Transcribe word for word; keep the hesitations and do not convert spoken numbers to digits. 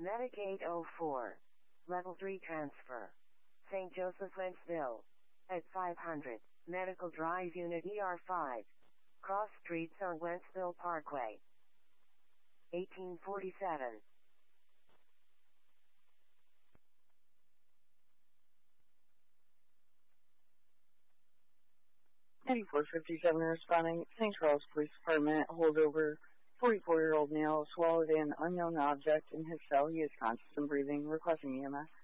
Medic eight oh four. Level three transfer. Saint Joseph, Wentzville. At five hundred. Medical Drive Unit E R five. Cross Streets on Wentzville Parkway. eighteen forty-seven. eighty-four fifty-seven responding. Saint Charles Police Department. Holdover. forty-four-year-old male swallowed an unknown object in his cell. He is conscious and breathing. Requesting E M S.